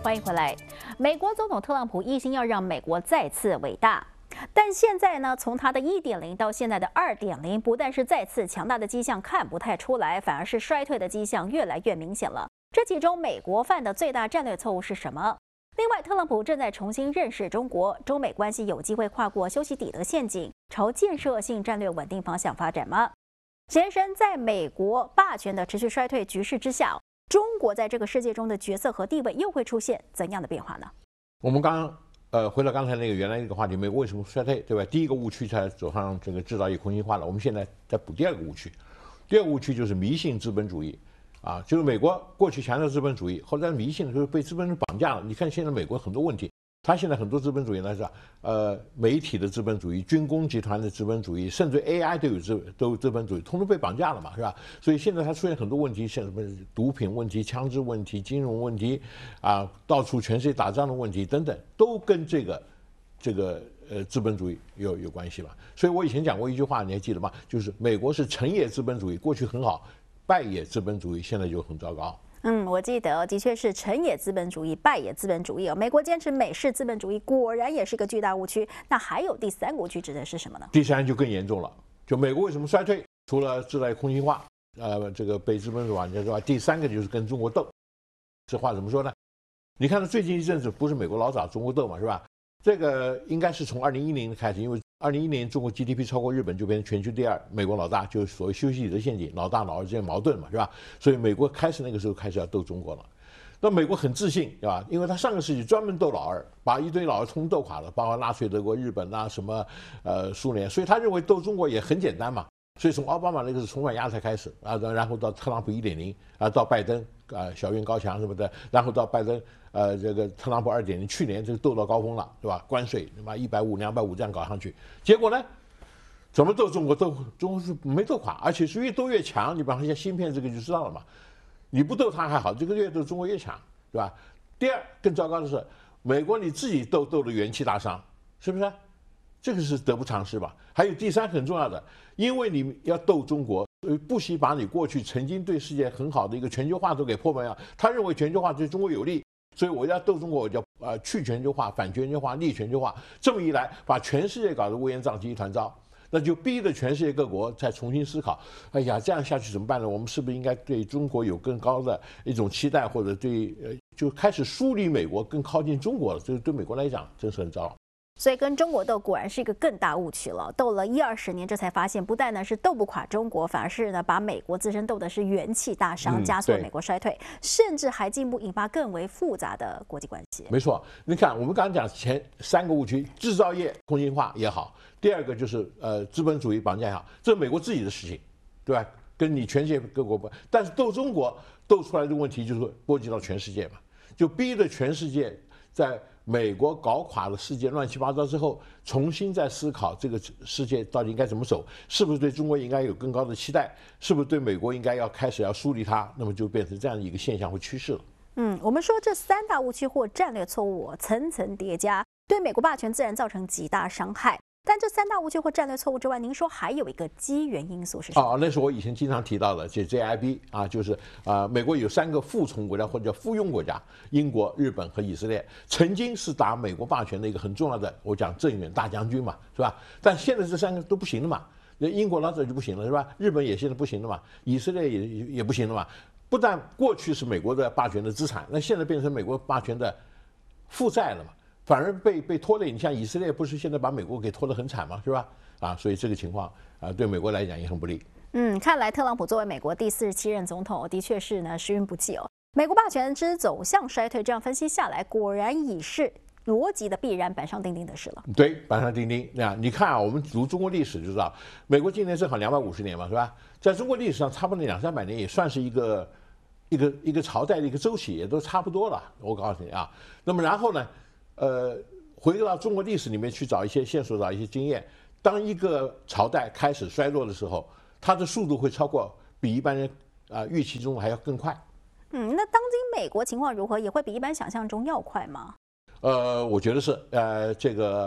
欢迎回来。美国总统特朗普一心要让美国再次伟大，但现在呢，从他的1.0到现在的2.0，不但是再次强大的迹象看不太出来，反而是衰退的迹象越来越明显了。这其中，美国犯的最大战略错误是什么？另外，特朗普正在重新认识中国，中美关系有机会跨过修昔底德陷阱，朝建设性战略稳定方向发展吗？先生，在美国霸权的持续衰退局势之下，中国在这个世界中的角色和地位又会出现怎样的变化呢？ 我们回到刚才那个原来那个话题，美国为什么衰退，对吧？第一个误区才走上这个制造业空心化了，我们现在在补第二个误区。第二个误区就是迷信资本主义，就是美国过去强调资本主义，后来迷信就是被资本主义绑架了。你看现在美国很多问题，它现在很多资本主义呢是媒体的资本主义、军工集团的资本主义，甚至 AI 都有资本主义，通通被绑架了嘛，是吧？所以现在它出现很多问题，像什么毒品问题、枪支问题、金融问题，到处全世界打仗的问题等等，都跟这个资本主义有关系吧？所以我以前讲过一句话，你还记得吗？就是美国是成也资本主义，过去很好；败也资本主义，现在就很糟糕。 我记得的确是成也资本主义，败也资本主义哦。美国坚持美式资本主义，果然也是个巨大误区。那还有第三个误区指的是什么呢？ 第三就更严重了，就美国为什么衰退？除了制造业空心化，这个被资本主义绑架之外，第三个就是跟中国斗。这话怎么说呢？你看到最近一阵子不是美国老找中国斗嘛，是吧？这个应该是从2010年开始，因为2010年中国 GDP 超过日本，就变成全球第二，美国老大，就是所谓修昔底德陷阱，老大老二之间矛盾嘛，是吧？所以美国那个时候开始要斗中国了。那美国很自信，对吧？因为他上个世纪专门斗老二，把一堆老二通斗垮了，包括纳粹德国、日本什么苏联，所以他认为斗中国也很简单嘛。所以从奥巴马那个是重返亚太开始然后到特朗普1.0到拜登小院高墙什么的，然后到拜登这个特朗普2.0，去年这个斗到高峰了，对吧？关税对吧，150、250这样搞上去，结果呢，怎么斗中国中国是没斗垮，而且是越斗越强。你比方说像芯片这个就知道了嘛，你不斗它还好，这个越斗中国越强，对吧？第二更糟糕的是，美国你自己斗得元气大伤，是不是？这个是得不偿失吧？还有第三很重要的，因为你要斗中国，不惜把你过去曾经对世界很好的一个全球化都给破坏了。他认为全球化对中国有利，所以我要斗中国，我叫去全球化、反全球化、逆全球化。这么一来，把全世界搞得乌烟瘴气一团糟，那就逼得全世界各国再重新思考。哎呀，这样下去怎么办呢？我们是不是应该对中国有更高的一种期待，或者就开始疏离美国，更靠近中国了？这对美国来讲真是很糟。 所以跟中国斗果然是一个更大误区了。斗了10-20年，这才发现不但呢是斗不垮中国，反而是呢把美国自身斗的是元气大伤，加速美国衰退，甚至还进一步引发更为复杂的国际关系。 没错，你看我们刚刚讲前3个误区，制造业空心化也好，第二个就是资本主义绑架也好，这是美国自己的事情，对吧？跟你全世界各国不，但是斗中国斗出来的问题就是波及到全世界嘛，就逼着全世界在美国搞垮了世界乱七八糟之后，重新再思考这个世界到底应该怎么走，是不是对中国应该有更高的期待，是不是对美国应该开始要疏离它，那么就变成这样一个现象或趋势了。 我们说这3大误区或战略错误层层叠加，对美国霸权自然造成极大伤害。但这3大误区或战略错误之外，您说还有一个机缘因素是什么？ 那是我以前经常提到的，就 JIB 就是美国有3个附从国家或者叫附庸国家，英国、日本和以色列，曾经是打美国霸权的一个很重要的，我讲镇远大将军嘛，是吧？但现在这3个都不行了嘛，那英国老早就不行了，是吧？日本也现在不行了嘛，以色列也不行了嘛。不但过去是美国的霸权的资产，那现在变成美国霸权的负债了嘛。反而被拖累，你像以色列不是现在把美国给拖得很惨吗？是吧？所以这个情况对美国来讲也很不利。 看来特朗普作为美国第47任总统，的确是呢时运不济哦。美国霸权之走向衰退，这样分析下来，果然已是逻辑的必然，板上钉钉的事了。 对，板上钉钉。你看我们读中国历史就知道，美国今年正好250年嘛，是吧？在中国历史上，差不多200-300年，也算是一个朝代的一个周期，也都差不多了。我告诉你那么然后呢？回到中国历史里面去找一些线索，找一些经验。当一个朝代开始衰落的时候，它的速度会超过比一般人预期中还要更快。 那当今美国情况如何？也会比一般想象中要快吗？ 我觉得是这个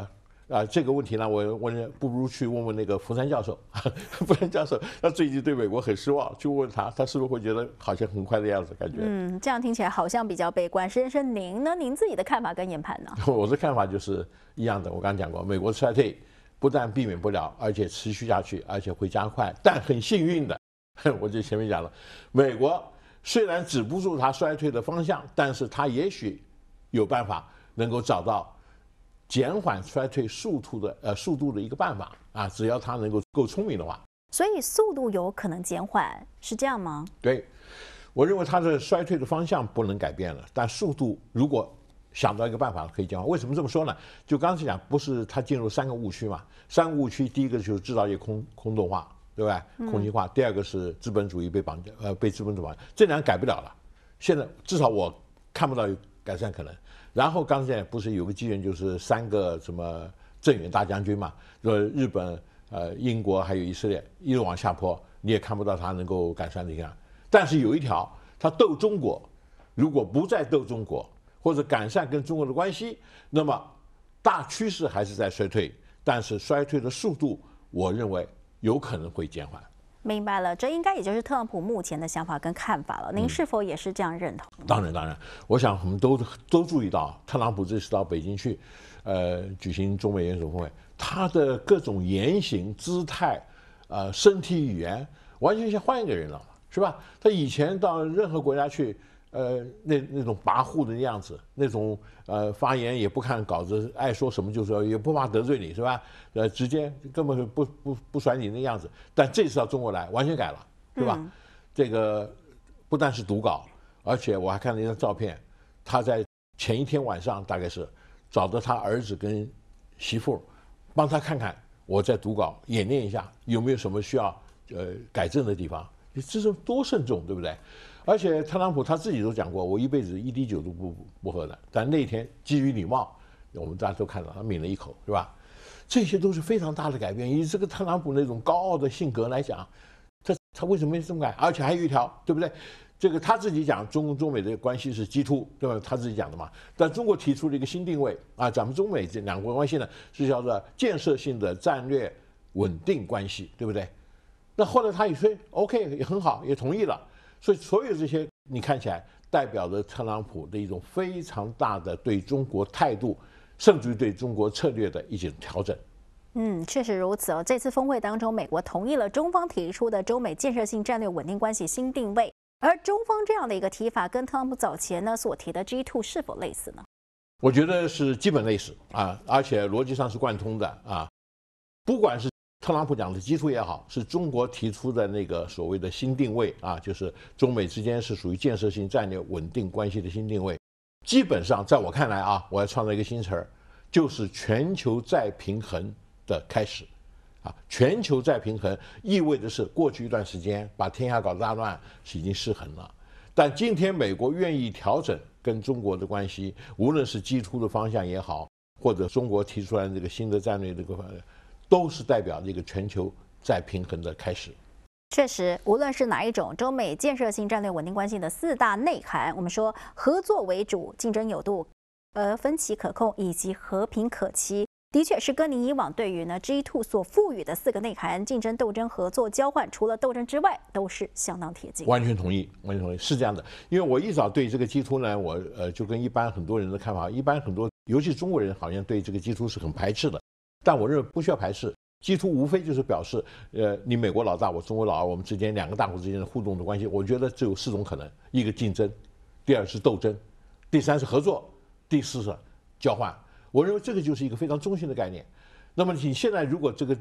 这个问题呢，我不如去问问那个福山教授。福山教授他最近对美国很失望，去问他，他是不是会觉得好像很快的样子？感觉这样听起来好像比较悲观。石先生，您呢？您自己的看法跟研判呢？ 我的看法就是一样的。我刚刚讲过，美国衰退不但避免不了，而且持续下去，而且会加快。但很幸运的，我就前面讲了，美国虽然止不住它衰退的方向，但是它也许有办法能够找到减缓衰退速度的一个办法啊，只要他能够聪明的话。 所以速度有可能减缓，是这样吗？ 对，我认为它的衰退的方向不能改变了，但速度如果想到一个办法可以减缓。为什么这么说呢？就刚才讲，不是它进入3个误区嘛？3个误区，第一个就是制造业空洞化，对吧？空心化。第二个是资本主义被资本主义绑架，这两个改不了了。现在至少我看不到有改善可能。然后刚才不是有个机缘，就是3个什么镇远大将军嘛，日本、英国还有以色列一路往下坡，你也看不到它能够改善的一样。但是有一条，它斗中国，如果不再斗中国，或者改善跟中国的关系，那么大趋势还是在衰退，但是衰退的速度，我认为有可能会减缓。 明白了，这应该也就是特朗普目前的想法跟看法了。您是否也是这样认同？ 当然，我想我们都注意到，特朗普这次到北京去，举行中美元首峰会，他的各种言行姿态，身体语言，完全像换一个人了，是吧？他以前到任何国家去，那种跋扈的样子，那种发言也不看稿子，爱说什么就说，也不怕得罪你，是吧？直接根本不甩你那样子。但这次到中国来，完全改了，是吧？这个不但是读稿，而且我还看了一张照片，他在前一天晚上大概是找到他儿子跟媳妇，帮他看看我在读稿，演练一下有没有什么需要改正的地方。这是多慎重，对不对？而且特朗普他自己都讲过，我一辈子1滴酒都不喝的。但那天基于礼貌，我们大家都看到他抿了一口，是吧？这些都是非常大的改变。以这个特朗普那种高傲的性格来讲，他为什么会这么改？而且还有一条，对不对？这个他自己讲中美的关系是基突，对吧？他自己讲的嘛。但中国提出了一个新定位啊，咱们中美这两国关系呢是叫做建设性的战略稳定关系，对不对？那后来他也说 OK， 也很好，也同意了。所以所有这些你看起来代表着特朗普的一种非常大的对中国态度，甚至于对中国策略的一种调整。 确实如此哦。这次峰会当中，美国同意了中方提出的中美建设性战略稳定关系新定位，而中方这样的一个提法，跟特朗普早前呢所提的 G2 是否类似呢？ 我觉得是基本类似啊，而且逻辑上是贯通的啊。不管是特朗普讲的基础也好，是中国提出的那个所谓的新定位啊，就是中美之间是属于建设性战略稳定关系的新定位。基本上在我看来啊，我要创造一个新词儿，就是全球再平衡的开始。啊，全球再平衡意味着是过去一段时间把天下搞大乱是已经失衡了，但今天美国愿意调整跟中国的关系，无论是基础的方向也好，或者中国提出来的这个新的战略这个都是代表这个全球再平衡的开始。 确实，无论是哪一种中美建设性战略稳定关系的4大内涵，我们说合作为主、竞争有度、分歧可控以及和平可期，的确是跟你以往对于呢 G2 所赋予的4个内涵——竞争、斗争、合作、交换，除了斗争之外，都是相当贴近。 完全同意，完全同意，是这样的。因为我一早对这个 G2 呢，我就跟一般很多人的看法，一般很多，尤其中国人好像对这个 G2 是很排斥的。但我认为不需要排斥，G2无非就是表示，你美国老大，我中国老二，我们之间2个大国之间的互动的关系。我觉得只有4种可能：一个竞争，第2是斗争，第3是合作，第4是交换。我认为这个就是一个非常中性的概念。那么你现在如果这个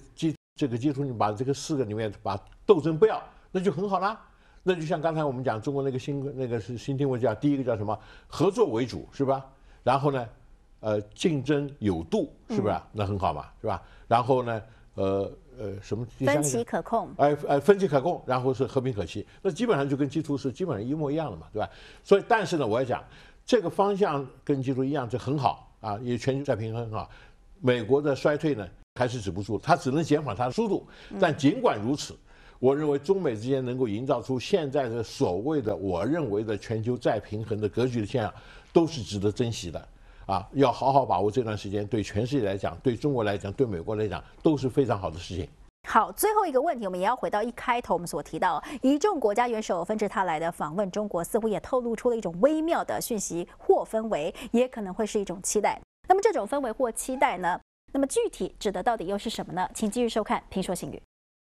G2 你把这个4个里面把斗争不要，那就很好啦。那就像刚才我们讲中国那个新定位叫第一个叫什么？合作为主，是吧？然后呢？竞争有度，是不是？那很好嘛，是吧？然后呢，什么？ 分歧可控。 分歧可控，然后是和平可期，那基本上就跟基础是基本上一模一样的嘛，对吧？所以，但是呢，我要讲这个方向跟基础一样，这很好啊，也全球再平衡很好。美国的衰退呢，还是止不住，它只能减缓它的速度。但尽管如此，我认为中美之间能够营造出现在的所谓的我认为的全球再平衡的格局的现象，都是值得珍惜的。 要好好把握这段时间，对全世界来讲，对中国来讲，对美国来讲，都是非常好的事情。 好，最后一个问题，我们也要回到一开头我们所提到，一众国家元首纷至沓来的访问中国，似乎也透露出了一种微妙的讯息或氛围，也可能会是一种期待。那么这种氛围或期待呢？那么具体指的到底又是什么呢？请继续收看《评说新语》。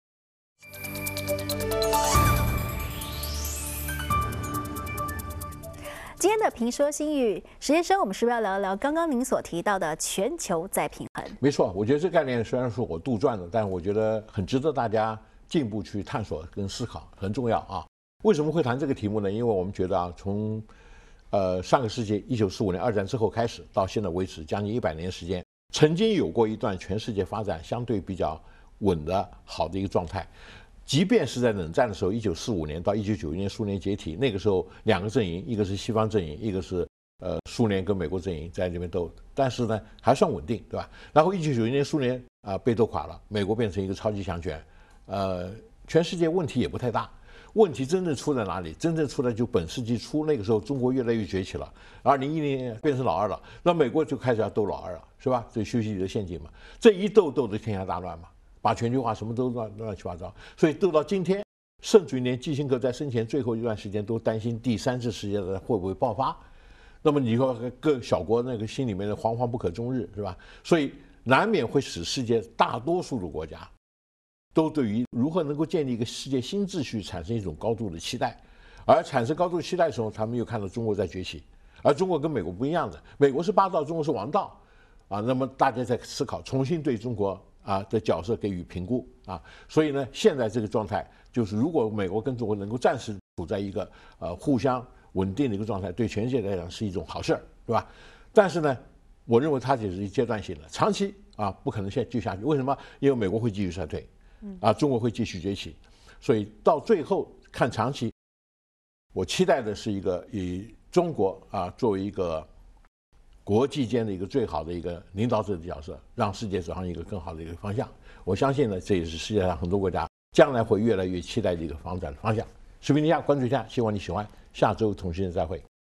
今天的评说新语，石先生，我们是不是要聊聊刚刚您所提到的全球再平衡？ 没错，我觉得这概念虽然是我杜撰的，但我觉得很值得大家进一步去探索跟思考，很重要啊。为什么会谈这个题目呢？因为我们觉得从上个世纪1945年二战之后开始，到现在为止将近100年时间，曾经有过一段全世界发展相对比较稳的好的一个状态。即便是在冷战的时候，1945年到1991年苏联解体，那个时候2个阵营，一个是西方阵营，一个是苏联跟美国阵营在这边斗，但是呢还算稳定，对吧？然后1991年苏联被斗垮了，美国变成一个超级强权，全世界问题也不太大。问题真正出在哪里？真正出来就本世纪初那个时候，中国越来越崛起了，2010年变成老二了，那美国就开始要斗老二了，是吧？这修昔底德陷阱嘛，这一斗斗得天下大乱嘛。把全球化什么都乱七八糟，所以斗到今天，甚至于连基辛格在生前最后一段时间都担心第3次世界大战会不会爆发。那么你说各小国那个心里面的惶惶不可终日，是吧？所以难免会使世界大多数的国家都对于如何能够建立一个世界新秩序产生一种高度的期待。而产生高度期待的时候，他们又看到中国在崛起，而中国跟美国不一样的，美国是霸道，中国是王道那么大家在思考重新对中国的角色给予评估所以呢，现在这个状态就是，如果美国跟中国能够暂时处在一个互相稳定的一个状态，对全世界来讲是一种好事儿，对吧？但是呢，我认为它只是阶段性的，长期不可能现在继续下去。为什么？因为美国会继续衰退，中国会继续崛起，所以到最后看长期，我期待的是一个以中国作为一个国际间的一个最好的一个领导者的角色，让世界走向一个更好的一个方向。我相信呢，这也是世界上很多国家将来会越来越期待的一个发展的方向。视频一下，关注一下，希望你喜欢。下周同时间再会。